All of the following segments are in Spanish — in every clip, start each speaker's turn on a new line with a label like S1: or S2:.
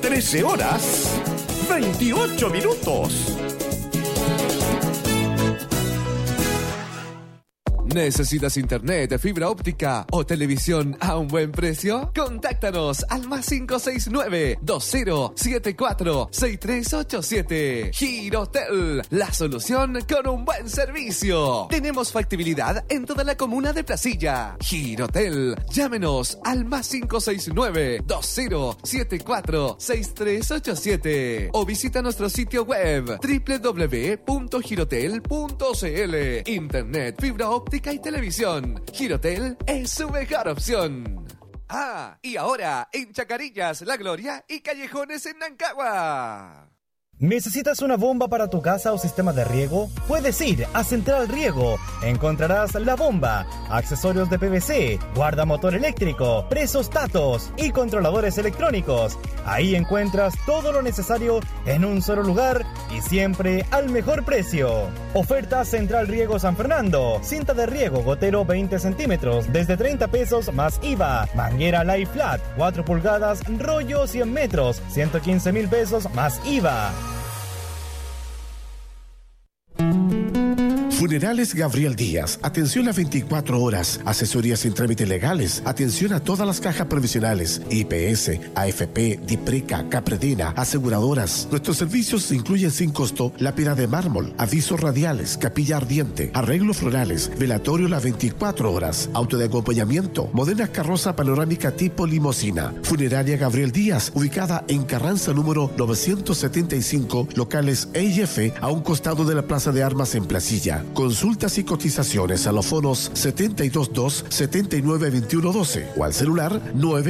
S1: 13 horas, 28 minutos. ¿Necesitas internet, fibra óptica o televisión a un buen precio? Contáctanos al +569 2074 6387. Girotel, la solución con un buen servicio. Tenemos factibilidad en toda la comuna de Placilla. Girotel, llámenos al +569 2074 6387 o visita nuestro sitio web www.girotel.cl. Internet, fibra óptica y televisión. Girotel es su mejor opción. Ah, y ahora en Chacarillas, La Gloria y Callejones en Nancagua.
S2: ¿Necesitas una bomba para tu casa o sistema de riego? Puedes ir a Central Riego. Encontrarás la bomba, accesorios de PVC, guardamotor eléctrico, presostatos y controladores electrónicos. Ahí encuentras todo lo necesario en un solo lugar y siempre al mejor precio. Oferta Central Riego San Fernando. Cinta de riego gotero 20 centímetros desde 30 pesos más IVA. Manguera Life Flat 4 pulgadas, rollo 100 metros, 115,000 pesos más IVA.
S3: Funerales Gabriel Díaz. Atención a 24 horas. Asesorías sin trámites legales. Atención a todas las cajas provisionales. IPS, AFP, DIPRECA, Capredena, aseguradoras. Nuestros servicios incluyen sin costo lápida de mármol, avisos radiales, capilla ardiente, arreglos florales, velatorio las 24 horas, auto de acompañamiento, moderna carroza panorámica tipo limosina. Funeraria Gabriel Díaz, ubicada en Carranza número 975, locales E y F, a un costado de la Plaza de Armas en Placilla. Consultas y cotizaciones a los fonos 722-792112 o al celular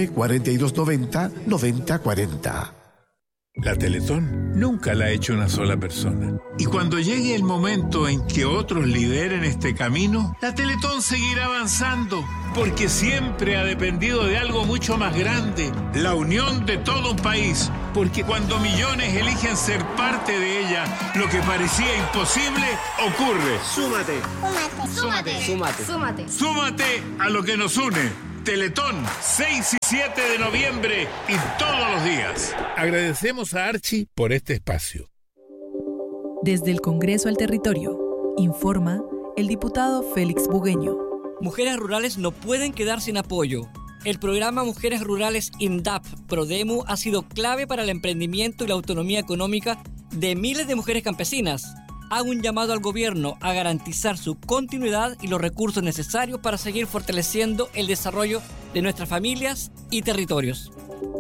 S3: 94290-9040.
S4: La Teletón nunca la ha hecho una sola persona. Y cuando llegue el momento en que otros lideren este camino, la Teletón seguirá avanzando, porque siempre ha dependido de algo mucho más grande, la unión de todo un país. Porque cuando millones eligen ser parte de ella, lo que parecía imposible ocurre.
S5: Súmate.
S6: Súmate.
S5: Súmate.
S6: Súmate.
S4: Súmate a lo que nos une. Teletón, 6 y 7 de noviembre y todos los días. Agradecemos a Archie por este espacio.
S7: Desde el Congreso al Territorio, informa el diputado Félix Bugueño.
S8: Mujeres rurales no pueden quedar sin apoyo. El programa Mujeres Rurales INDAP Prodemu ha sido clave para el emprendimiento y la autonomía económica de miles de mujeres campesinas. Hago un llamado al gobierno a garantizar su continuidad y los recursos necesarios para seguir fortaleciendo el desarrollo de nuestras familias y territorios.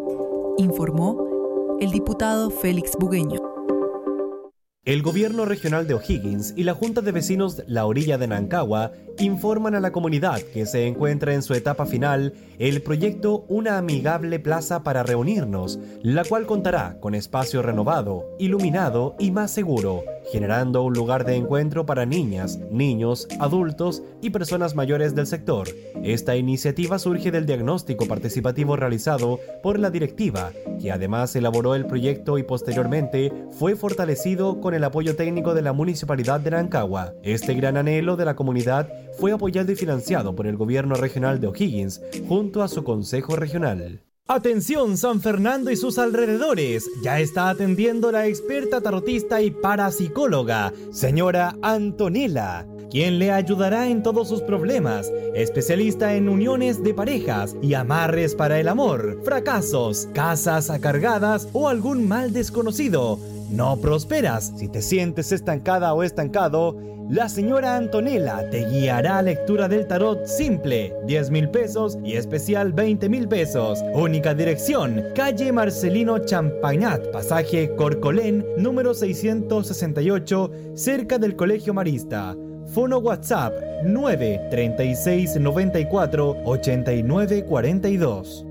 S7: Informó el diputado Félix Bugueño.
S2: El Gobierno Regional de O'Higgins y la Junta de Vecinos La Orilla de Nancagua informan a la comunidad que se encuentra en su etapa final el proyecto Una Amigable Plaza para Reunirnos, la cual contará con espacio renovado, iluminado y más seguro, generando un lugar de encuentro para niñas, niños, adultos y personas mayores del sector. Esta iniciativa surge del diagnóstico participativo realizado por la directiva, que además elaboró el proyecto y posteriormente fue fortalecido con el apoyo técnico de la Municipalidad de Nancagua. Este gran anhelo de la comunidad fue apoyado y financiado por el Gobierno Regional de O'Higgins junto a su Consejo Regional. Atención San Fernando y sus alrededores, ya está atendiendo la experta tarotista y parapsicóloga, señora Antonella, quien le ayudará en todos sus problemas, especialista en uniones de parejas y amarres para el amor, fracasos, casas acargadas o algún mal desconocido. No prosperas, si te sientes estancada o estancado, la señora Antonella te guiará a lectura del tarot simple, 10,000 pesos y especial 20,000 pesos. Única dirección, calle Marcelino Champagnat, pasaje Corcolén, número 668, cerca del Colegio Marista. Fono WhatsApp 936 94 89 42.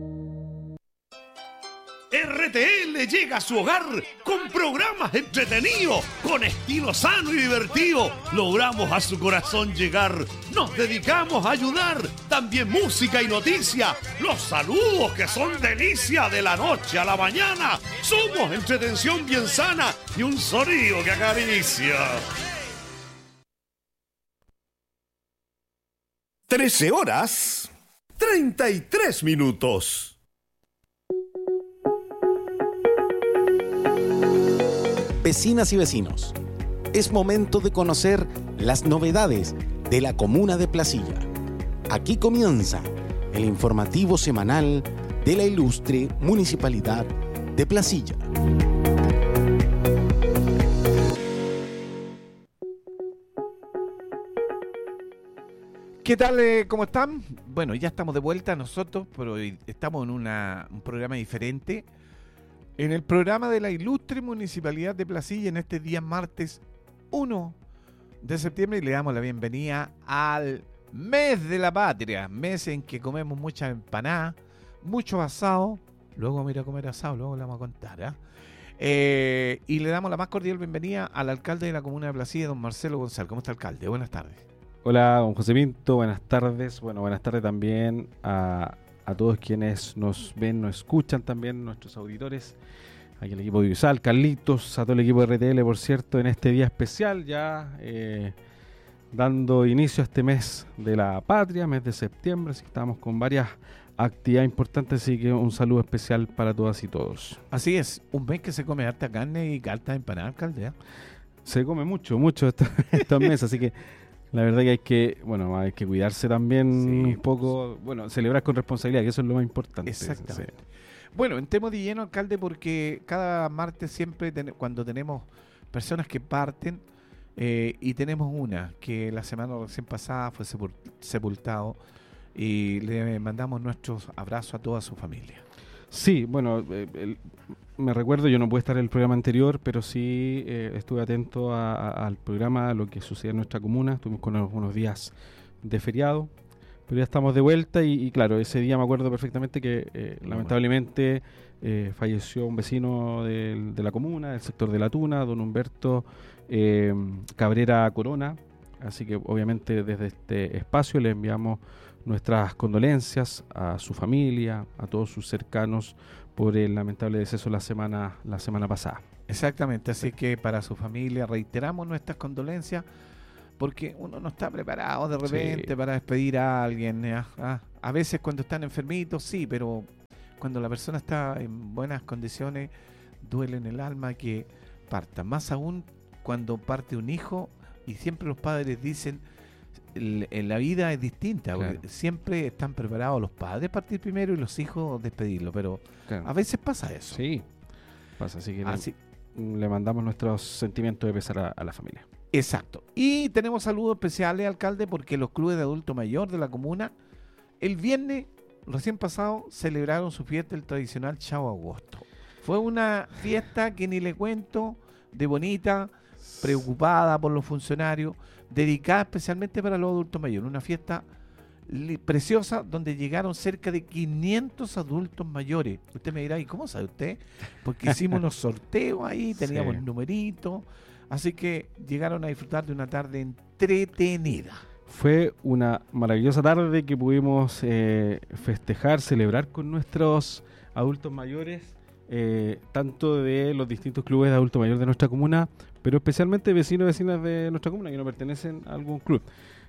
S1: RTL llega a su hogar con programas entretenidos, con estilo sano y divertido. Logramos a su corazón llegar. Nos dedicamos a ayudar. También música y noticia. Los saludos que son delicia de la noche a la mañana. Somos entretención bien sana y un sonido que acaricia. 13 horas 33 minutos.
S5: Vecinas y vecinos, es momento de conocer las novedades de la comuna de Placilla. Aquí comienza el informativo semanal de la ilustre Municipalidad de Placilla.
S6: ¿Qué tal? ¿Cómo están? Bueno, ya estamos de vuelta nosotros, pero hoy estamos en un programa diferente. En el programa de la ilustre Municipalidad de Placilla, en este día martes 1 de septiembre, y le damos la bienvenida al mes de la patria, mes en que comemos muchas empanadas, mucho asado. Luego vamos a ir a comer asado, luego le vamos a contar, y le damos la más cordial bienvenida al alcalde de la comuna de Placilla, don Marcelo González. ¿Cómo está, alcalde? Buenas tardes.
S9: Hola, don José Pinto, buenas tardes. Bueno, buenas tardes también a todos quienes nos ven, nos escuchan también, nuestros auditores, aquí el equipo de Visual, Carlitos, a todo el equipo de RTL, por cierto, en este día especial, ya dando inicio a este mes de la patria, mes de septiembre, así que estamos con varias actividades importantes, así que un saludo especial para todas y todos.
S6: Así es, un mes que se come harta carne y harta empanada, alcalde.
S9: Se come mucho estos meses, así que la verdad que hay que cuidarse también, sí, un poco, celebrar con responsabilidad, que eso es lo más importante.
S6: Exactamente. Sí. Bueno, entremos de lleno, alcalde, porque cada martes siempre cuando tenemos personas que parten, y tenemos una que la semana recién pasada fue sepultado, y le mandamos nuestros abrazos a toda su familia.
S9: Sí, bueno, me recuerdo, yo no pude estar en el programa anterior, pero sí estuve atento al programa, a lo que sucede en nuestra comuna. Estuvimos con unos días de feriado, pero ya estamos de vuelta y claro, ese día me acuerdo perfectamente que lamentablemente falleció un vecino de la comuna, del sector de La Tuna, don Humberto Cabrera Corona. Así que obviamente desde este espacio le enviamos nuestras condolencias a su familia, a todos sus cercanos por el lamentable deceso la semana pasada.
S6: Exactamente, así que para su familia reiteramos nuestras condolencias, porque uno no está preparado de repente para despedir a alguien. A veces cuando están enfermitos, sí, pero cuando la persona está en buenas condiciones, duele en el alma que parta. Más aún cuando parte un hijo, y siempre los padres dicen, en la vida es distinta, claro, porque siempre están preparados los padres partir primero y los hijos despedirlo, pero claro, a veces pasa eso.
S9: Sí, pasa, así que le mandamos nuestros sentimientos de pesar a la familia.
S6: Exacto. Y tenemos saludos especiales, alcalde, porque los clubes de adulto mayor de la comuna, el viernes recién pasado, celebraron su fiesta, el tradicional Chao Agosto. Fue una fiesta que ni le cuento, de bonita, preocupada por los funcionarios, dedicada especialmente para los adultos mayores. Una fiesta preciosa donde llegaron cerca de 500 adultos mayores. Usted me dirá, ¿y cómo sabe usted? Porque hicimos unos sorteos ahí, teníamos numeritos, así que llegaron a disfrutar de una tarde entretenida.
S9: Fue una maravillosa tarde que pudimos festejar, celebrar con nuestros adultos mayores, tanto de los distintos clubes de adulto mayor de nuestra comuna, pero especialmente vecinos y vecinas de nuestra comuna que no pertenecen a algún club.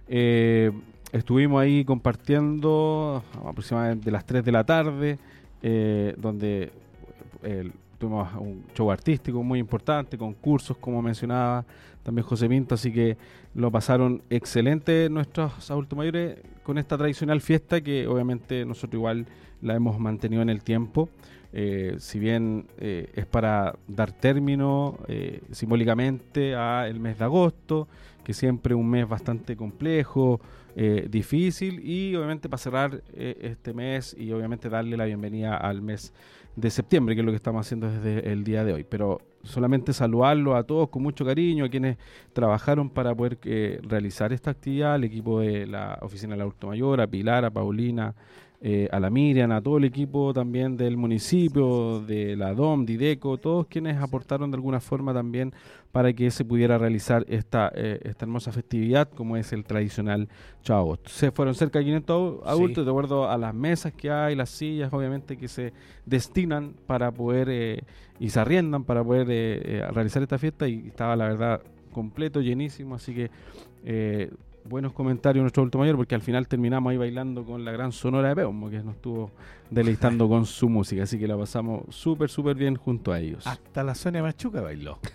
S9: Estuvimos ahí compartiendo aproximadamente de las 3 de la tarde, donde tuvimos un show artístico muy importante, concursos, como mencionaba también José Pinto, así que lo pasaron excelente nuestros adultos mayores con esta tradicional fiesta que obviamente nosotros igual la hemos mantenido en el tiempo. Si bien es para dar término simbólicamente al mes de agosto, que siempre es un mes bastante complejo, difícil, y obviamente para cerrar este mes y obviamente darle la bienvenida al mes de septiembre, que es lo que estamos haciendo desde el día de hoy. Pero solamente saludarlo a todos con mucho cariño, a quienes trabajaron para poder realizar esta actividad, al equipo de la Oficina del Adulto Mayor, a Pilar, a Paulina, a la Miriam, a todo el equipo también del municipio, de la DOM, de IDECO, todos quienes aportaron de alguna forma también para que se pudiera realizar esta hermosa festividad como es el tradicional Chao Agosto. Se fueron cerca de 500 adultos, de acuerdo a las mesas que hay, las sillas obviamente que se destinan para poder y se arriendan para poder realizar esta fiesta, y estaba la verdad completo, llenísimo, así que buenos comentarios nuestro adulto mayor, porque al final terminamos ahí bailando con la gran Sonora de Peumo, que nos estuvo deleitando con su música, así que la pasamos súper bien junto a ellos.
S6: Hasta la Sonia Machuca bailó.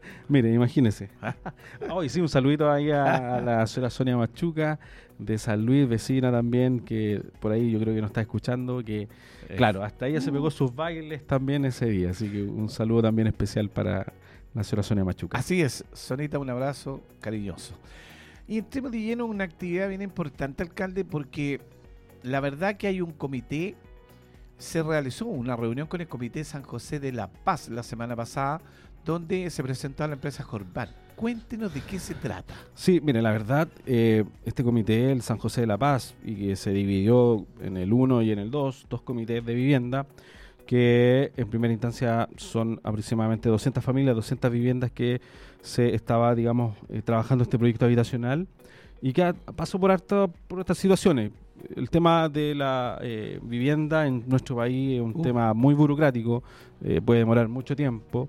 S9: Mire, imagínese. Hoy sí, un saludito ahí a la señora Sonia Machuca de San Luis, vecina también, que por ahí yo creo que nos está escuchando, que claro, hasta ella se pegó sus bailes también ese día, así que un saludo también especial para la señora Sonia Machuca.
S6: Así es, Sonita, un abrazo cariñoso. Y entremos de lleno en una actividad bien importante, alcalde, porque la verdad que hay un comité, se realizó una reunión con el Comité San José de La Paz la semana pasada, donde se presentó a la empresa Jorban. Cuéntenos de qué se trata.
S9: Sí, mire, la verdad, este comité, el San José de La Paz, y que se dividió en el 1 y en el 2, dos comités de vivienda, que en primera instancia son aproximadamente 200 familias, 200 viviendas que se estaba, digamos, trabajando este proyecto habitacional y que pasó por estas situaciones. El tema de la vivienda en nuestro país es un tema muy burocrático, puede demorar mucho tiempo.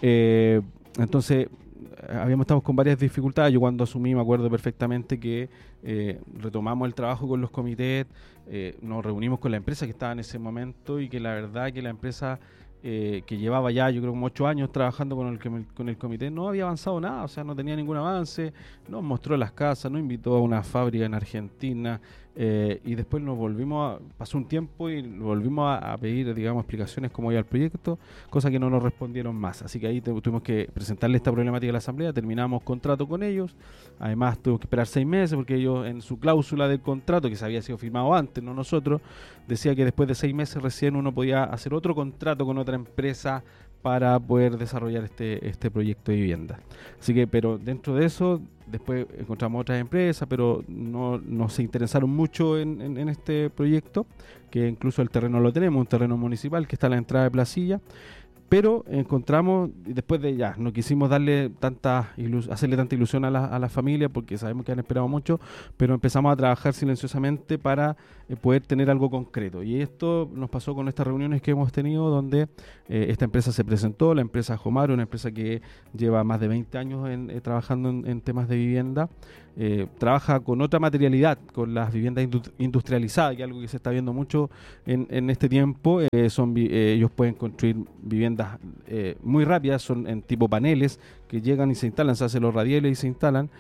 S9: Entonces, estamos con varias dificultades. Yo cuando asumí me acuerdo perfectamente que retomamos el trabajo con los comités, nos reunimos con la empresa que estaba en ese momento y que la verdad que la empresa que llevaba ya yo creo como 8 años trabajando con el comité no había avanzado nada, o sea, no tenía ningún avance, nos mostró las casas, nos invitó a una fábrica en Argentina y después pasó un tiempo y volvimos a pedir, digamos, explicaciones cómo iba el proyecto, cosa que no nos respondieron más, así que ahí tuvimos que presentarle esta problemática a la asamblea, terminamos contrato con ellos, además tuvimos que esperar 6 meses porque ellos en su cláusula del contrato, que se había sido firmado antes, no nosotros, decía que después de 6 meses recién uno podía hacer otro contrato con otra empresa para poder desarrollar este proyecto de vivienda. Así que, pero dentro de eso, después encontramos otras empresas, pero no se interesaron mucho en este proyecto, que incluso el terreno lo tenemos, un terreno municipal que está a la entrada de Placilla, pero encontramos, y después de ya, no quisimos hacerle tanta ilusión a la familia, porque sabemos que han esperado mucho, pero empezamos a trabajar silenciosamente para poder tener algo concreto. Y esto nos pasó con estas reuniones que hemos tenido, donde esta empresa se presentó, la empresa Jomar, una empresa que lleva más de 20 años trabajando en temas de vivienda, trabaja con otra materialidad, con las viviendas industrializadas, que es algo que se está viendo mucho en este tiempo. Ellos pueden construir viviendas muy rápidas, son en tipo paneles que llegan y se instalan, se hacen los radieles y se instalan.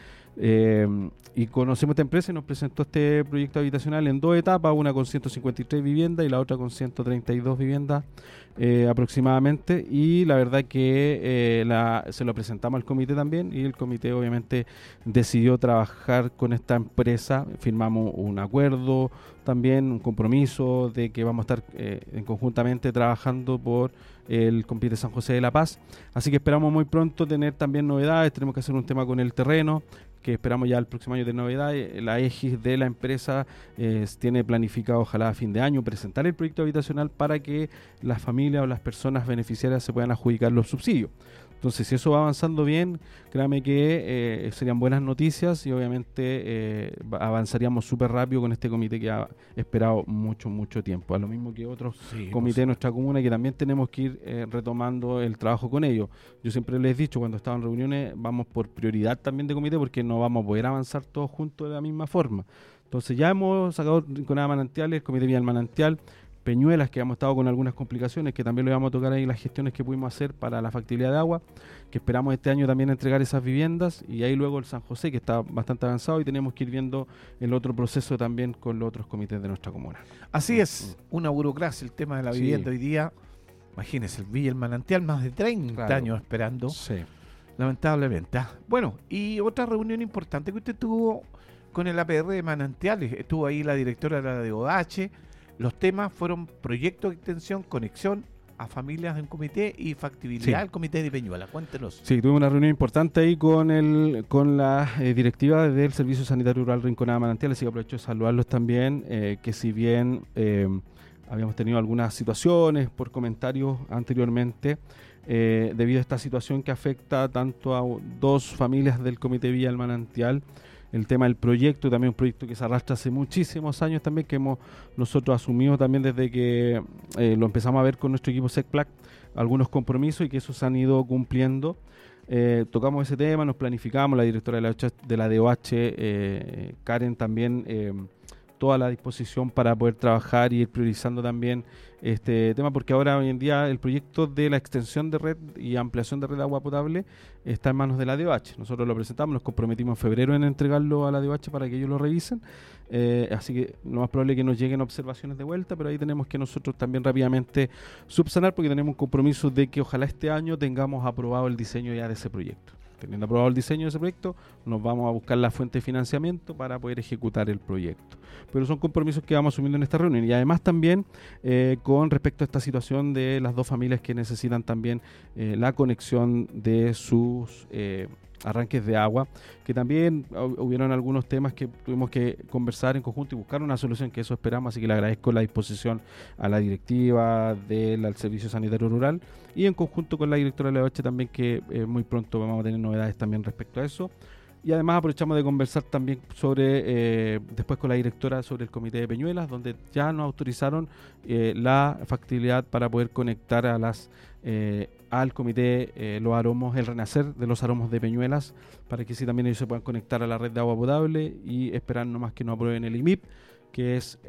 S9: Y conocemos esta empresa y nos presentó este proyecto habitacional en 2 etapas, una con 153 viviendas y la otra con 132 viviendas aproximadamente, y la verdad que se lo presentamos al comité también y el comité obviamente decidió trabajar con esta empresa, firmamos un acuerdo también, un compromiso de que vamos a estar conjuntamente trabajando por el Comité San José de La Paz, así que esperamos muy pronto tener también novedades, tenemos que hacer un tema con el terreno, que esperamos ya el próximo año de novedades. La EGIS de la empresa tiene planificado, ojalá a fin de año, presentar el proyecto habitacional para que las familias o las personas beneficiarias se puedan adjudicar los subsidios. Entonces, si eso va avanzando bien, créame que serían buenas noticias y obviamente avanzaríamos súper rápido con este comité que ha esperado mucho tiempo. A lo mismo que otros comités de nuestra comuna, que también tenemos que ir retomando el trabajo con ellos. Yo siempre les he dicho, cuando estaba en reuniones, vamos por prioridad también de comité, porque no vamos a poder avanzar todos juntos de la misma forma. Entonces, ya hemos sacado Rinconada Manantiales, el Comité Vía del Manantial, Peñuelas, que hemos estado con algunas complicaciones, que también le vamos a tocar ahí las gestiones que pudimos hacer para la factibilidad de agua, que esperamos este año también entregar esas viviendas, y ahí luego el San José, que está bastante avanzado, y tenemos que ir viendo el otro proceso también con los otros comités de nuestra comuna.
S6: Así es, una burocracia el tema de la vivienda hoy día. Imagínense, el Villa El Manantial, más de 30 años esperando, lamentablemente. Bueno, y otra reunión importante que usted tuvo con el APR de Manantiales, estuvo ahí la directora de la DOH. Los temas fueron proyecto de extensión, conexión a familias en comité y factibilidad del comité de Peñuela. Cuéntenos.
S9: Sí, tuvimos una reunión importante ahí con la directiva del Servicio Sanitario Rural Rinconada Manantiales, así que aprovecho de saludarlos también, que si bien habíamos tenido algunas situaciones por comentarios anteriormente, debido a esta situación que afecta tanto a 2 familias del comité Villa del Manantial, el tema del proyecto, también un proyecto que se arrastra hace muchísimos años también, que hemos nosotros asumido también desde que lo empezamos a ver con nuestro equipo SECPLAC, algunos compromisos y que esos se han ido cumpliendo. Tocamos ese tema, nos planificamos, la directora de la DOH, Karen, también toda la disposición para poder trabajar y ir priorizando también este tema, porque ahora hoy en día el proyecto de la extensión de red y ampliación de red de agua potable está en manos de la DOH. Nosotros lo presentamos, nos comprometimos en febrero en entregarlo a la DOH para que ellos lo revisen, así que lo más probable es que nos lleguen observaciones de vuelta, pero ahí tenemos que nosotros también rápidamente subsanar, porque tenemos un compromiso de que ojalá este año tengamos aprobado el diseño ya de ese proyecto. Teniendo aprobado el diseño de ese proyecto, nos vamos a buscar la fuente de financiamiento para poder ejecutar el proyecto. Pero son compromisos que vamos asumiendo en esta reunión. Y además también con respecto a esta situación de las dos familias que necesitan también la conexión de sus arranques de agua, que también hubieron algunos temas que tuvimos que conversar en conjunto y buscar una solución, que eso esperamos, así que le agradezco la disposición a la directiva del Servicio Sanitario Rural y en conjunto con la directora de la DOH también, que muy pronto vamos a tener novedades también respecto a eso. Y además aprovechamos de conversar también sobre, después con la directora, sobre el Comité de Peñuelas, donde ya nos autorizaron la factibilidad para poder conectar a al Comité Los Aromos, el renacer de los aromos de Peñuelas, para que sí también ellos se puedan conectar a la red de agua potable y esperar nomás que nos aprueben el IMIP, que es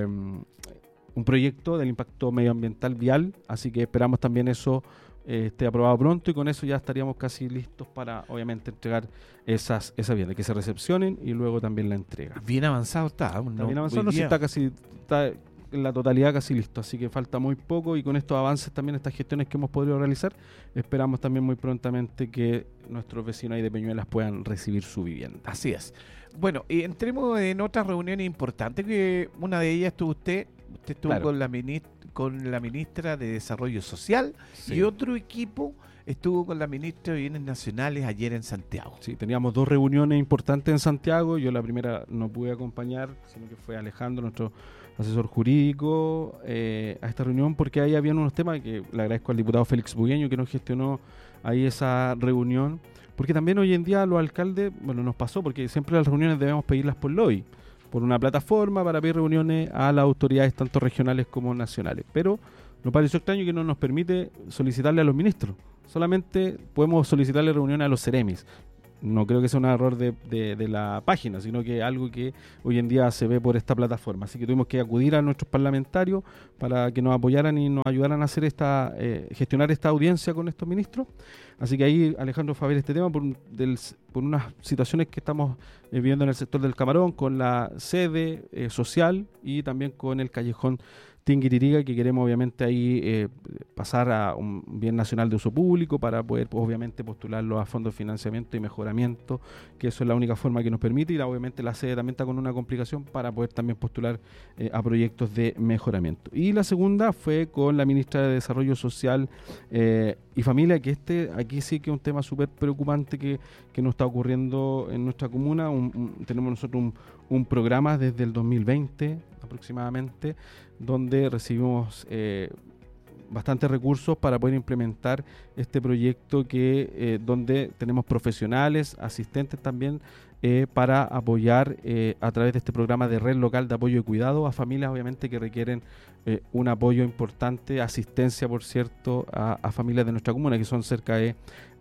S9: un proyecto del impacto medioambiental vial, así que esperamos también eso esté aprobado pronto, y con eso ya estaríamos casi listos para obviamente entregar esas viviendas, que se recepcionen y luego también la entrega.
S6: Bien avanzado está.
S9: Está bien avanzado, está en la totalidad casi listo, así que falta muy poco, y con estos avances también, estas gestiones que hemos podido realizar, esperamos también muy prontamente que nuestros vecinos ahí de Peñuelas puedan recibir su vivienda.
S6: Así es. Bueno, y entremos en otras reuniones importantes, que una de ellas estuvo usted estuvo
S9: Claro.
S6: con la ministra de Desarrollo Social,
S9: Sí.
S6: y otro equipo estuvo con la ministra de Bienes Nacionales ayer en Santiago.
S9: Sí, teníamos 2 reuniones importantes en Santiago. Yo la primera no pude acompañar, sino que fue Alejandro, nuestro asesor jurídico, a esta reunión, porque ahí habían unos temas que le agradezco al diputado Félix Bugueño, que nos gestionó ahí esa reunión, porque también hoy en día los alcaldes, bueno, nos pasó, porque siempre las reuniones debemos pedirlas por lobby, por una plataforma para pedir reuniones a las autoridades tanto regionales como nacionales, pero nos pareció extraño que no nos permite solicitarle a los ministros. Solamente podemos solicitarle reuniones a los seremis. No creo que sea un error de la página, sino que algo que hoy en día se ve por esta plataforma. Así que tuvimos que acudir a nuestros parlamentarios para que nos apoyaran y nos ayudaran a hacer gestionar esta audiencia con estos ministros. Así que ahí Alejandro fue a ver este tema por unas situaciones que estamos viviendo en el sector del Camarón, con la sede social y también con el callejón Tinguiririga, que queremos obviamente ahí pasar a un bien nacional de uso público para poder obviamente postularlo a fondos de financiamiento y mejoramiento, que eso es la única forma que nos permite, y obviamente la sede también está con una complicación para poder también postular a proyectos de mejoramiento. Y la segunda fue con la ministra de Desarrollo Social y Familia, que aquí sí que es un tema súper preocupante que nos está ocurriendo en nuestra comuna. Tenemos nosotros un programa desde el 2020 aproximadamente, donde recibimos bastantes recursos para poder implementar este proyecto, donde tenemos profesionales, asistentes también, para apoyar a través de este programa de red local de apoyo y cuidado a familias obviamente que requieren un apoyo importante, asistencia por cierto a familias de nuestra comuna, que son cerca de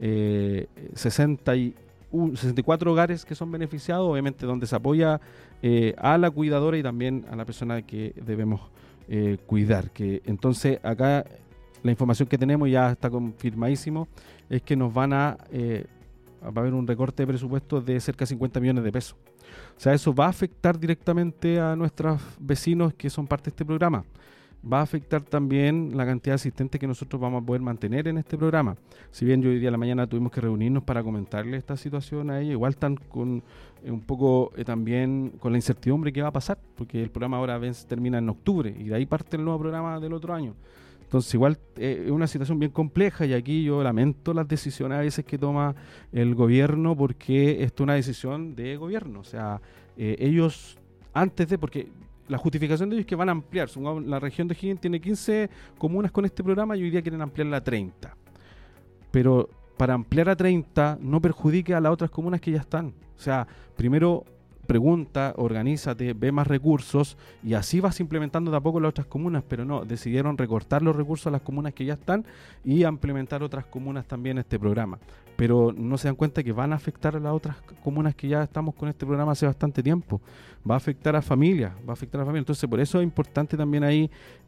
S9: 64 hogares que son beneficiados, obviamente donde se apoya a la cuidadora y también a la persona que debemos cuidar. Que entonces acá la información que tenemos ya está confirmadísimo, es que nos va a haber un recorte de presupuesto de cerca de 50 millones de pesos. O sea, eso va a afectar directamente a nuestros vecinos que son parte de este programa. Va a afectar también la cantidad de asistentes que nosotros vamos a poder mantener en este programa. Si bien yo hoy día a la mañana tuvimos que reunirnos para comentarle esta situación a ellos, igual están con un poco también con la incertidumbre que va a pasar, porque el programa ahora termina en octubre y de ahí parte el nuevo programa del otro año. Entonces igual es una situación bien compleja, y aquí yo lamento las decisiones a veces que toma el gobierno, porque esto es una decisión de gobierno. O sea, ellos porque la justificación de ellos es que van a ampliar. La región de O'Higgins tiene 15 comunas con este programa y hoy día quieren ampliarla a 30. Pero para ampliar a 30 no perjudique a las otras comunas que ya están. O sea, primero pregunta, organízate, ve más recursos y así vas implementando de a poco las otras comunas, pero no, decidieron recortar los recursos a las comunas que ya están y implementar otras comunas también este programa. pero no se dan cuenta que van a afectar a las otras comunas que ya estamos con este programa hace bastante tiempo. Va a afectar a familias, Entonces, por eso es importante también ahí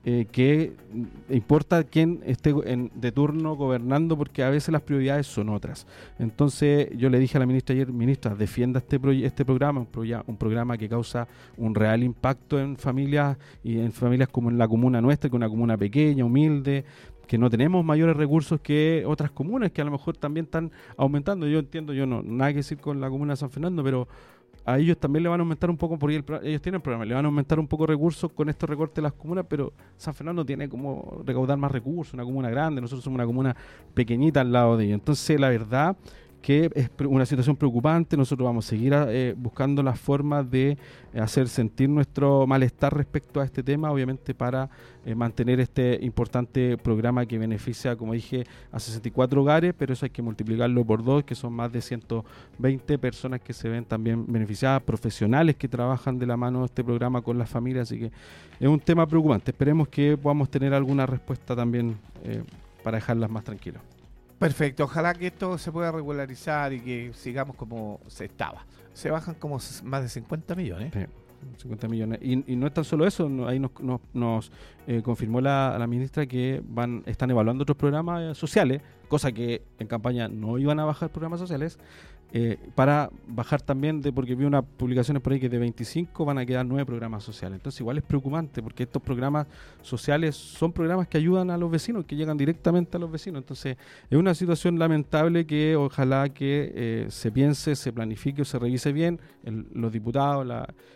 S9: que importa quién esté de turno gobernando, porque a veces las prioridades son otras. Entonces, yo le dije a la ministra ayer, ministra, defienda este programa, un programa que causa un real impacto en familias, y en familias como en la comuna nuestra, que es una comuna pequeña, humilde, que no tenemos mayores recursos que otras comunas que a lo mejor también están aumentando. Yo entiendo, nada que decir con la comuna de San Fernando, pero a ellos también le van a aumentar un poco, porque ellos tienen problemas, le van a aumentar un poco recursos con estos recortes de las comunas, pero San Fernando tiene como recaudar más recursos, una comuna grande, nosotros somos una comuna pequeñita al lado de ellos. Entonces, la verdad que es una situación preocupante. Nosotros vamos a seguir buscando las formas de hacer sentir nuestro malestar respecto a este tema, obviamente para mantener este importante programa que beneficia, como dije, a 64 hogares, pero eso hay que multiplicarlo por 2, que son más de 120 personas que se ven también beneficiadas, profesionales que trabajan de la mano de este programa con las familias, así que es un tema preocupante. Esperemos que podamos tener alguna respuesta también para dejarlas más tranquilas.
S6: Perfecto, ojalá que esto se pueda regularizar y que sigamos como se estaba. Se bajan como más de 50 millones.
S9: Sí, 50 millones. Y no es tan solo eso, ahí nos confirmó la ministra que están evaluando otros programas sociales, cosa que en campaña no iban a bajar programas sociales, para bajar también, porque vi unas publicaciones por ahí que de 25 van a quedar 9 programas sociales. Entonces igual es preocupante, porque estos programas sociales son programas que ayudan a los vecinos, que llegan directamente a los vecinos. Entonces es una situación lamentable que ojalá que se piense, se planifique o se revise bien. Los diputados,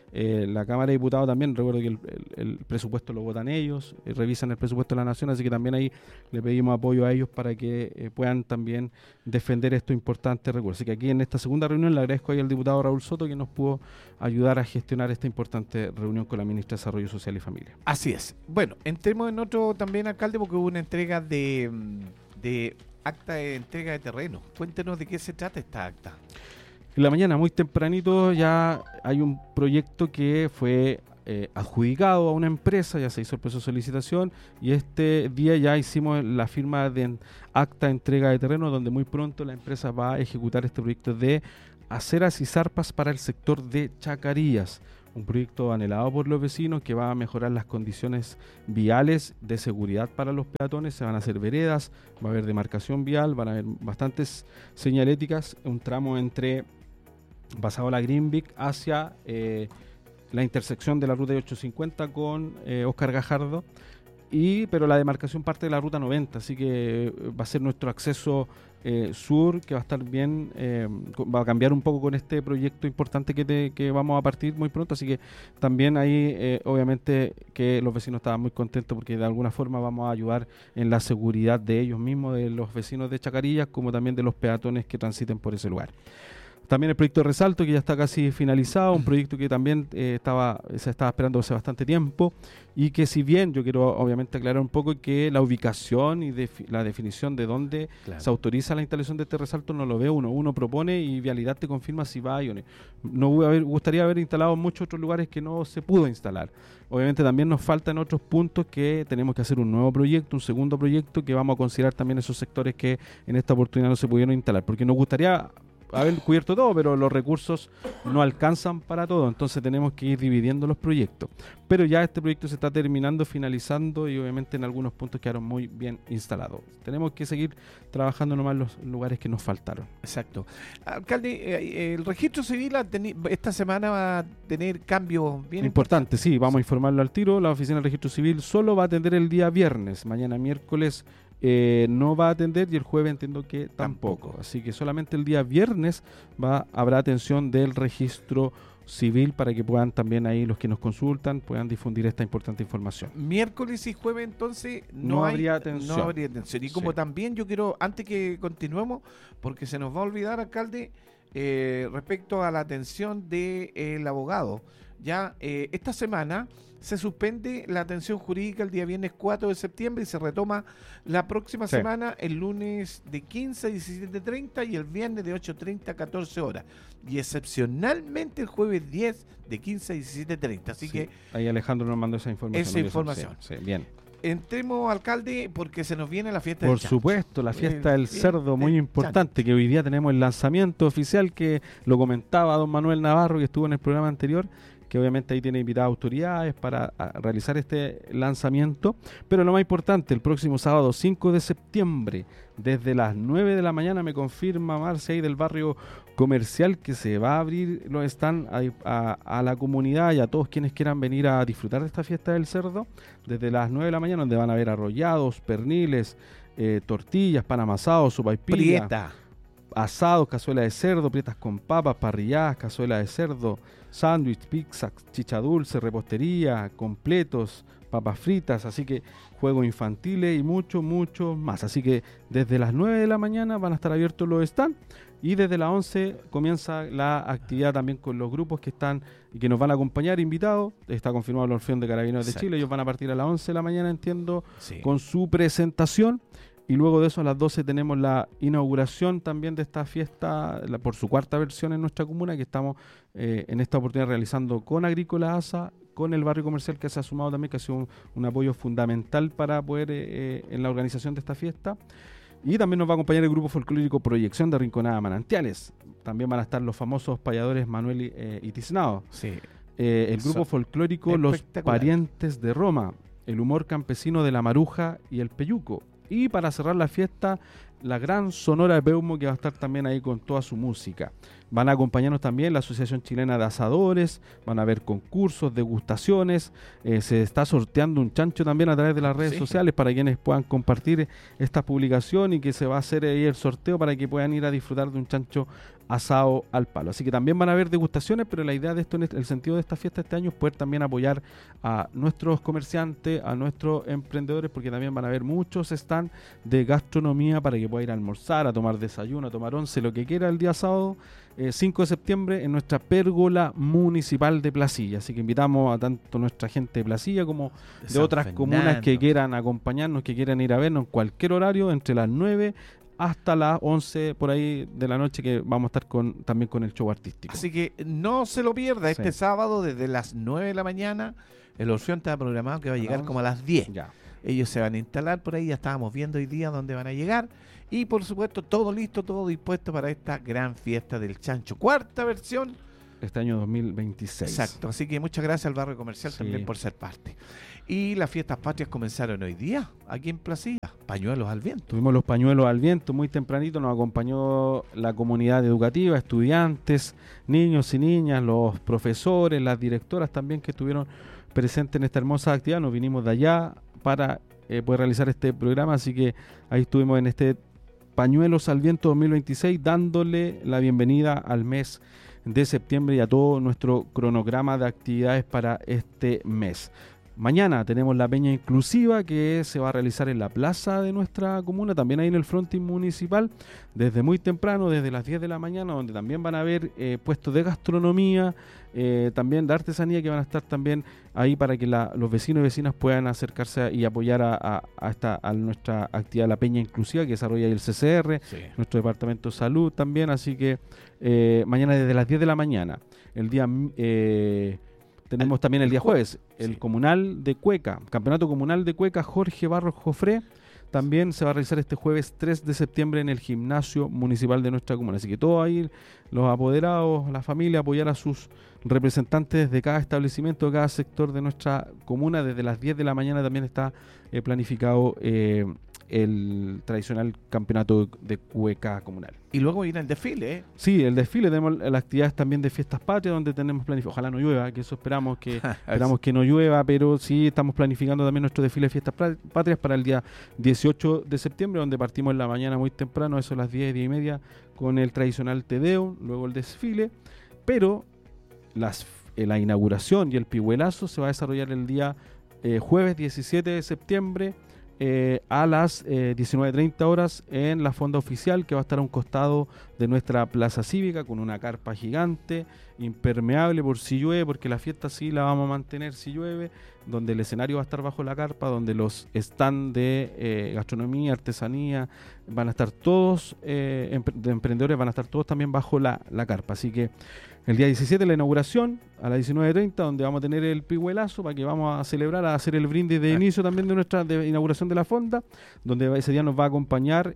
S9: la Cámara de Diputados también, recuerdo que el presupuesto lo votan ellos, revisan el presupuesto de la Nación, así que también ahí le pedimos apoyo a ellos para que puedan también defender estos importantes recursos. Así que aquí en esta segunda reunión le agradezco ahí al diputado Raúl Soto, que nos pudo ayudar a gestionar esta importante reunión con la ministra de Desarrollo Social y Familia.
S6: Así es. Bueno, entremos en otro también, alcalde, porque hubo una entrega de acta de entrega de terreno. Cuéntenos de qué se trata esta acta.
S9: En la mañana, muy tempranito, ya hay un proyecto que fue adjudicado a una empresa, ya se hizo el proceso de licitación, y este día ya hicimos la firma de acta de entrega de terreno, donde muy pronto la empresa va a ejecutar este proyecto de aceras y zarpas para el sector de Chacarillas. Un proyecto anhelado por los vecinos que va a mejorar las condiciones viales de seguridad para los peatones. Se van a hacer veredas, va a haber demarcación vial, van a haber bastantes señaléticas, un tramo entre pasado la Greenvik hacia la intersección de la ruta 850 con Óscar Gajardo, pero la demarcación parte de la ruta 90, así que va a ser nuestro acceso sur, que va a estar bien, va a cambiar un poco con este proyecto importante que vamos a partir muy pronto, así que también ahí obviamente que los vecinos estaban muy contentos, porque de alguna forma vamos a ayudar en la seguridad de ellos mismos, de los vecinos de Chacarillas, como también de los peatones que transiten por ese lugar. También el proyecto de Resalto, que ya está casi finalizado, un proyecto que también se estaba esperando hace bastante tiempo, y que si bien yo quiero obviamente aclarar un poco que la ubicación y la definición de dónde se autoriza la instalación de este resalto no lo ve uno propone y Vialidad te confirma si va o no. No gustaría haber instalado en muchos otros lugares que no se pudo instalar. Obviamente también nos faltan otros puntos que tenemos que hacer un nuevo proyecto, un segundo proyecto, que vamos a considerar también esos sectores que en esta oportunidad no se pudieron instalar, porque nos gustaría haber cubierto todo, pero los recursos no alcanzan para todo, entonces tenemos que ir dividiendo los proyectos. Pero ya este proyecto se está terminando, finalizando, y obviamente en algunos puntos quedaron muy bien instalados. Tenemos que seguir trabajando nomás los lugares que nos faltaron.
S6: Exacto. Alcalde, el registro civil esta semana va a tener cambios bien
S9: importantes. Sí, vamos a informarlo al tiro. La oficina del registro civil solo va a atender el día viernes, mañana miércoles no va a atender, y el jueves entiendo que tampoco. Así que solamente el día viernes habrá atención del registro civil, para que puedan también ahí los que nos consultan puedan difundir esta importante información.
S6: Miércoles y jueves entonces
S9: no habría atención.
S6: No habría atención. Y como también yo quiero, antes que continuemos, porque se nos va a olvidar, alcalde, respecto a la atención del abogado. Ya esta semana se suspende la atención jurídica el día viernes 4 de septiembre y se retoma la próxima semana, el lunes de 15 a 17:30 y el viernes de 8:30 a 14 horas. Y excepcionalmente el jueves 10 de 15 a 17:30. Así que
S9: ahí Alejandro nos mandó esa información.
S6: Sí, bien. entremos, alcalde, porque se nos viene la fiesta del
S9: Por
S6: chancho.
S9: supuesto, la fiesta del cerdo, muy
S6: del
S9: importante, que hoy día tenemos el lanzamiento oficial, que lo comentaba don Manuel Navarro, que estuvo en el programa anterior, que obviamente ahí tiene invitadas autoridades para realizar este lanzamiento. Pero lo más importante, el próximo sábado 5 de septiembre, desde las 9 de la mañana, me confirma Marcia ahí del barrio comercial, que se va a abrir los stands a la comunidad y a todos quienes quieran venir a disfrutar de esta fiesta del cerdo, desde las 9 de la mañana, donde van a haber arrollados, perniles, tortillas, pan amasado, sopaipilla,
S6: Prieta.
S9: asados, cazuela de cerdo, prietas con papas, parrilladas, cazuela de cerdo, sándwich, pizza, chicha dulce, repostería, completos, papas fritas, así que juegos infantiles y mucho más. Así que desde las 9 de la mañana van a estar abiertos los stands y desde las 11 comienza la actividad también con los grupos que están y que nos van a acompañar invitados. Está confirmado el Orfeón de Carabineros de Chile, ellos van a partir a las 11 de la mañana, entiendo, con su presentación. Y luego de eso a las 12 tenemos la inauguración también de esta fiesta, por su cuarta versión en nuestra comuna, que estamos en esta oportunidad realizando con Agrícola ASA, con el barrio comercial que se ha sumado también, que ha sido un apoyo fundamental para poder en la organización de esta fiesta. Y también nos va a acompañar el grupo folclórico Proyección de Rinconada Manantiales. También van a estar los famosos payadores Manuel y Tiznado. El grupo folclórico Los Parientes de Roma, el humor campesino de la Maruja y el Peyuco. Y para cerrar la fiesta, la gran Sonora de Peumo, que va a estar también ahí con toda su música. Van a acompañarnos también la Asociación Chilena de Asadores, van a haber concursos, degustaciones, se está sorteando un chancho también a través de las redes sociales para quienes puedan compartir esta publicación y que se va a hacer ahí el sorteo para que puedan ir a disfrutar de un chancho asado al palo. Así que también van a haber degustaciones, pero la idea de esto, el sentido de esta fiesta este año es poder también apoyar a nuestros comerciantes, a nuestros emprendedores, porque también van a haber muchos stands de gastronomía para que pueda ir a almorzar, a tomar desayuno, a tomar once, lo que quiera el día sábado 5 de septiembre en nuestra pérgola municipal de Placilla. Así que invitamos a tanto nuestra gente de Placilla como de otras comunas que quieran acompañarnos, que quieran ir a vernos en cualquier horario, entre las 9 hasta las 11 por ahí de la noche, que vamos a estar también con el show artístico.
S6: Así que no se lo pierda, este sábado desde las 9 de la mañana el Orfeón está programado que va a llegar como a las 10.
S9: Ya.
S6: Ellos se van a instalar por ahí, ya estábamos viendo hoy día dónde van a llegar y por supuesto todo listo, todo dispuesto para esta gran fiesta del chancho, cuarta versión.
S9: Este año 2026.
S6: Exacto, así que muchas gracias al barrio comercial también por ser parte. Y las fiestas patrias comenzaron hoy día, aquí en Placilla, pañuelos al viento.
S9: Tuvimos los pañuelos al viento muy tempranito, nos acompañó la comunidad educativa, estudiantes, niños y niñas, los profesores, las directoras también que estuvieron presentes en esta hermosa actividad. Nos vinimos de allá para poder realizar este programa, así que ahí estuvimos en este Pañuelos al Viento 2026, dándole la bienvenida al mes de septiembre y a todo nuestro cronograma de actividades para este mes. Mañana tenemos la peña inclusiva que se va a realizar en la plaza de nuestra comuna, también ahí en el frontis municipal, desde muy temprano, desde las 10 de la mañana, donde también van a haber puestos de gastronomía, también de artesanía, que van a estar también ahí para que los vecinos y vecinas puedan acercarse y apoyar a nuestra actividad, la peña inclusiva que desarrolla el CCR, nuestro departamento de salud también. Así que mañana desde las 10 de la mañana, el día... tenemos también el día jueves, el comunal de Cueca, campeonato comunal de Cueca Jorge Barros Jofré, también se va a realizar este jueves 3 de septiembre en el gimnasio municipal de nuestra comuna. Así que todos ahí, los apoderados, la familia, apoyar a sus representantes de cada establecimiento, de cada sector de nuestra comuna. Desde las 10 de la mañana también está planificado el tradicional campeonato de cueca comunal.
S6: Y luego viene el desfile,
S9: Sí, el desfile, tenemos las actividades también de fiestas patrias, donde tenemos planificado, ojalá no llueva, que eso esperamos que no llueva, pero sí estamos planificando también nuestro desfile de fiestas patrias para el día 18 de septiembre, donde partimos en la mañana muy temprano, eso a las 10 y media, con el tradicional Te Deum, luego el desfile, pero la inauguración y el pihuelazo se va a desarrollar el día jueves 17 de septiembre, a las 19:30 horas en la fonda oficial, que va a estar a un costado de nuestra plaza cívica, con una carpa gigante, impermeable por si llueve, porque la fiesta sí la vamos a mantener si llueve. donde el escenario va a estar bajo la carpa, donde los stands de gastronomía, artesanía, van a estar todos, de emprendedores van a estar todos también bajo la carpa. Así que el día 17 la inauguración, a las 19:30, donde vamos a tener el pigüelazo para que vamos a celebrar, a hacer el brindis de inicio también de nuestra inauguración de la fonda, donde ese día nos va a acompañar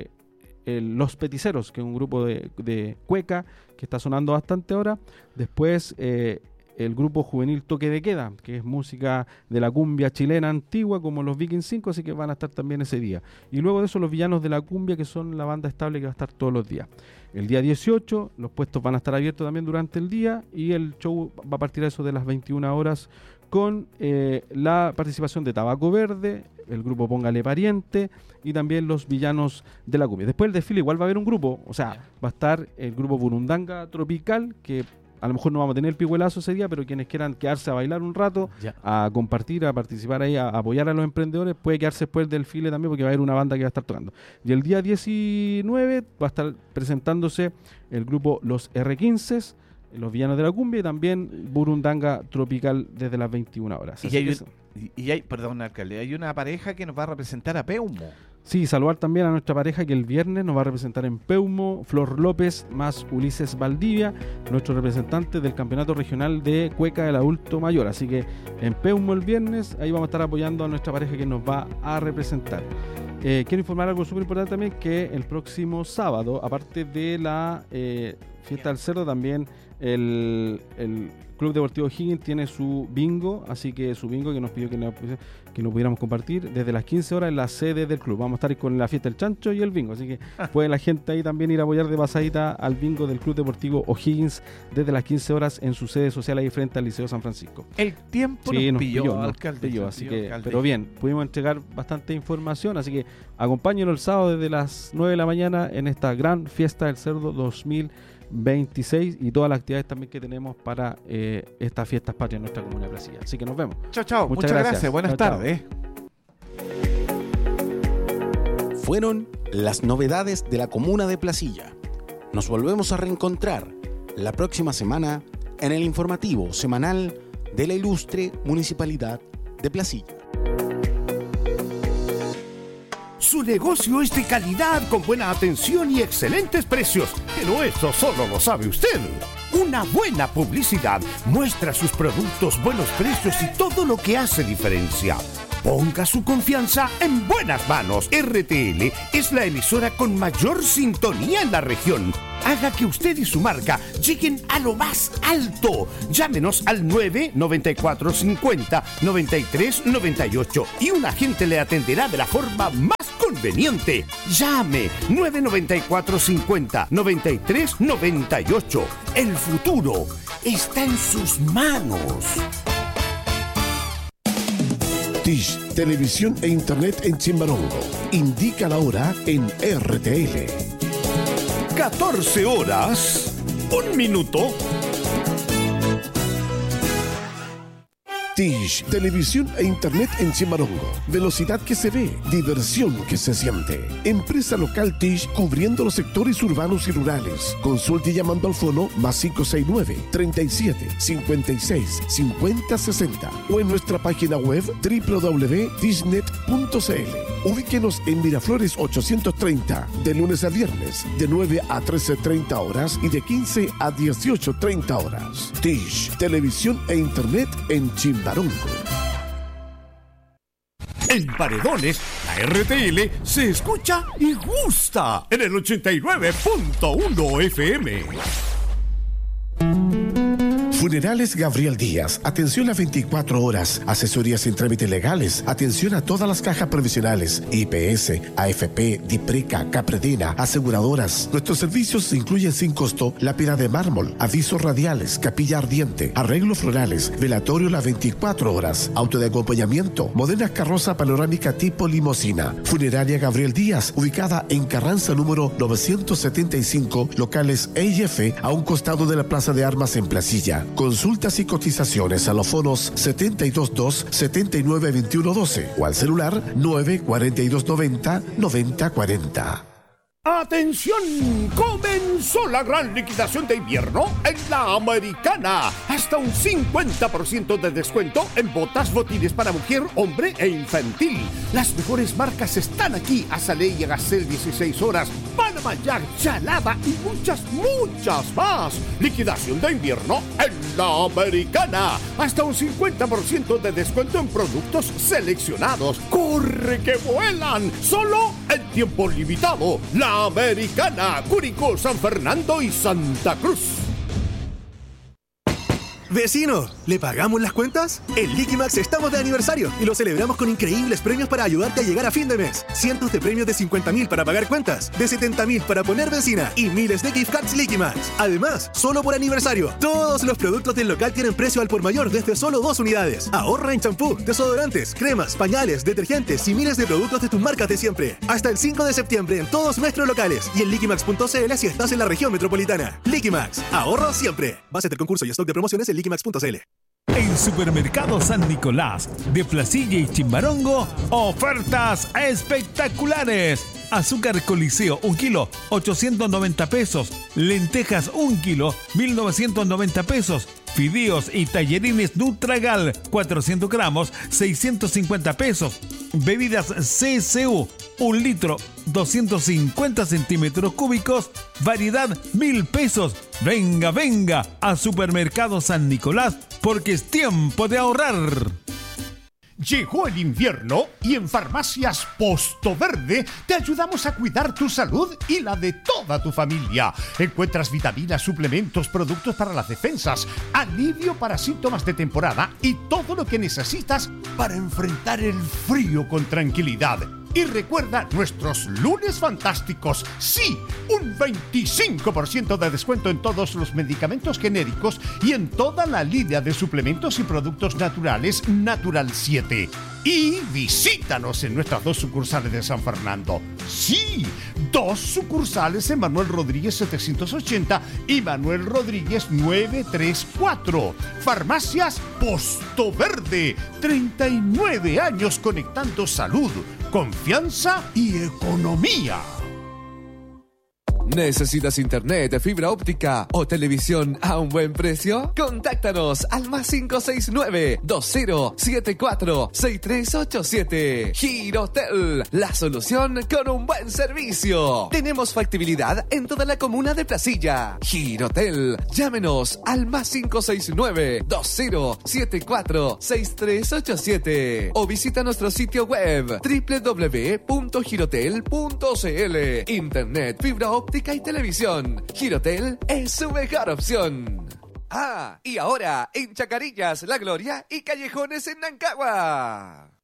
S9: Los Peticeros, que es un grupo de cueca que está sonando bastante ahora. Después el grupo juvenil Toque de Queda, que es música de la cumbia chilena antigua, como los Vikings 5, así que van a estar también ese día. Y luego de eso los Villanos de la Cumbia, que son la banda estable que va a estar todos los días. El día 18 los puestos van a estar abiertos también durante el día, y el show va a partir a eso de las 21 horas con la participación de Tabaco Verde, el grupo Póngale Pariente y también los Villanos de la Cumbia. Después del desfile igual va a haber un grupo, o sea, va a estar el grupo Burundanga Tropical, que a lo mejor no vamos a tener el pigüelazo ese día, pero quienes quieran quedarse a bailar un rato, a compartir, a participar ahí, a apoyar a los emprendedores, puede quedarse después del desfile también, porque va a haber una banda que va a estar tocando. Y el día 19 va a estar presentándose el grupo Los R15, los Villanos de la Cumbia, y también Burundanga Tropical desde las 21 horas.
S6: Y hay, perdón, alcalde, hay una pareja que nos va a representar a Peumo.
S9: Sí, saludar también a nuestra pareja que el viernes nos va a representar en Peumo, Flor López más Ulises Valdivia, nuestro representante del Campeonato Regional de Cueca del Adulto Mayor. Así que en Peumo el viernes, ahí vamos a estar apoyando a nuestra pareja que nos va a representar. Quiero informar algo súper importante también, que el próximo sábado, aparte de la Fiesta del Cerdo, también el Club Deportivo Higgins tiene su bingo, así que su bingo que nos pidió que no pudiéramos compartir desde las 15 horas en la sede del club. Vamos a estar con la Fiesta del Chancho y el bingo, así que puede la gente ahí también ir a apoyar de pasadita al bingo del Club Deportivo O'Higgins desde las 15 horas en su sede social ahí frente al Liceo San Francisco.
S6: El tiempo nos pilló, alcalde.
S9: Pero bien, pudimos entregar bastante información, así que acompáñenos el sábado desde las 9 de la mañana en esta gran Fiesta del Cerdo 2026 y todas las actividades también que tenemos para estas fiestas patrias en nuestra comuna de Placilla. Así que nos vemos.
S6: Chao. Muchas gracias. Buenas tardes.
S5: Fueron las novedades de la comuna de Placilla. Nos volvemos a reencontrar la próxima semana en el informativo semanal de la ilustre Municipalidad de Placilla.
S10: Su negocio es de calidad, con buena atención y excelentes precios. Pero eso solo lo sabe usted. Una buena publicidad muestra sus productos, buenos precios y todo lo que hace diferencia. Ponga su confianza en buenas manos. RTL es la emisora con mayor sintonía en la región. Haga que usted y su marca lleguen a lo más alto. Llámenos al 994-50-9398 y un agente le atenderá de la forma más conveniente. Llame 994-50-9398. El futuro está en sus manos.
S3: Tish, televisión e internet en Chimbarongo. Indica la hora en RTL.
S10: 14 horas, 1 minuto.
S3: Tish, televisión e internet en Chimbarongo. Velocidad que se ve, diversión que se siente. Empresa local Tish, cubriendo los sectores urbanos y rurales. Consulte llamando al fono +569 37 56 50 60 o en nuestra página web www.tishnet.cl. Ubíquenos en Miraflores 830, de lunes a viernes, de 9 a 13:30 horas y de 15 a 18:30 horas. Tish, televisión e internet en Chimbarongo.
S10: En Paredones, la RTL se escucha y gusta en el 89.1 FM.
S3: Funerales Gabriel Díaz. Atención a 24 horas. Asesorías en trámites legales. Atención a todas las cajas provisionales. IPS, AFP, DIPRECA, Capredena, aseguradoras. Nuestros servicios incluyen sin costo lápida de mármol, avisos radiales, capilla ardiente, arreglos florales, velatorio las 24 horas, auto de acompañamiento, modernas carroza panorámica tipo limosina. Funeraria Gabriel Díaz, ubicada en Carranza número 975, locales E y F, a un costado de la Plaza de Armas en Placilla. Consultas y cotizaciones a los fonos 722-792112 o al celular 94290-9040.
S10: ¡Atención! Comenzó la gran liquidación de invierno en La Americana. Hasta un 50% de descuento en botas, botines para mujer, hombre e infantil. Las mejores marcas están aquí. Azalea y Gacel 16 horas, Panama Jack, Chalada y muchas más. Liquidación de invierno en La Americana. Hasta un 50% de descuento en productos seleccionados. ¡Corre que vuelan! Solo en tiempo limitado. La Americana, Curicó, San Fernando y Santa Cruz.
S11: Vecino, ¿le pagamos las cuentas? En Liquimax estamos de aniversario y lo celebramos con increíbles premios para ayudarte a llegar a fin de mes. Cientos de premios de 50.000 para pagar cuentas, de 70.000 para poner benzina y miles de gift cards Liquimax. Además, solo por aniversario, todos los productos del local tienen precio al por mayor desde solo 2 unidades. Ahorra en champú, desodorantes, cremas, pañales, detergentes y miles de productos de tus marcas de siempre. Hasta el 5 de septiembre en todos nuestros locales y en liquimax.cl si estás en la región metropolitana. Liquimax, ahorro siempre. Base del concurso y stock de promociones en liquimax.cl.
S12: En Supermercado San Nicolás de Placilla y Chimbarongo, ofertas espectaculares. Azúcar Coliseo 1 kilo, 890 pesos. Lentejas 1 kilo, 1.990 pesos. Fideos y tallarines Nutragal 400 gramos, 650 pesos. Bebidas CCU 1 litro, 250 centímetros cúbicos, variedad 1.000 pesos. Venga a Supermercado San Nicolás porque es tiempo de ahorrar.
S10: Llegó el invierno y en Farmacias Posto Verde te ayudamos a cuidar tu salud y la de toda tu familia. Encuentras vitaminas, suplementos, productos para las defensas, alivio para síntomas de temporada y todo lo que necesitas para enfrentar el frío con tranquilidad. Y recuerda nuestros lunes fantásticos. Sí, un 25% de descuento en todos los medicamentos genéricos y en toda la línea de suplementos y productos naturales Natural 7. Y visítanos en nuestras 2 sucursales de San Fernando. Sí, 2 sucursales en Manuel Rodríguez 780 y Manuel Rodríguez 934. Farmacias Posto Verde. 39 años conectando salud, confianza y economía.
S1: ¿Necesitas internet, fibra óptica o televisión a un buen precio? Contáctanos al +5069-2074-6387. Girotel, la solución con un buen servicio. Tenemos factibilidad en toda la comuna de Placilla. Girotel, llámenos al +5069-2074-6387 o visita nuestro sitio web www.girotel.cl. Internet, fibra óptica y televisión. Girotel es su mejor opción. Ah, y ahora en Chacarillas, La Gloria y Callejones en Nancagua.